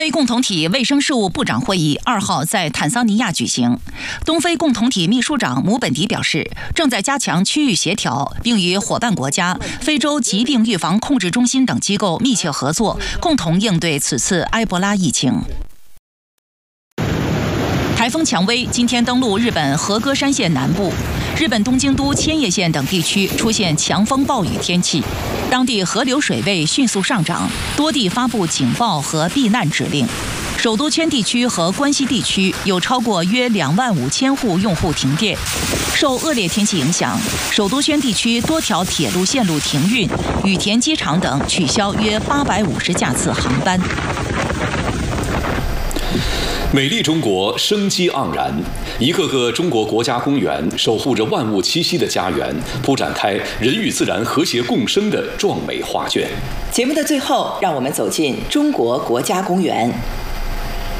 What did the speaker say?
非共同体卫生事务部长会议2号在坦桑尼亚举行。东非共同体秘书长姆本迪表示，正在加强区域协调，并与伙伴国家、非洲疾病预防控制中心等机构密切合作，共同应对此次埃博拉疫情。台风蔷薇今天登陆日本和歌山县南部，日本东京都千叶县等地区出现强风暴雨天气，当地河流水位迅速上涨，多地发布警报和避难指令。首都圈地区和关西地区有超过约25000户用户停电。受恶劣天气影响，首都圈地区多条铁路线路停运，羽田机场等取消约850架次航班。 美丽中国生机盎然，一个个中国国家公园守护着万物栖息的家园，铺展开人与自然和谐共生的壮美画卷。 节目的最后，让我们走进中国国家公园。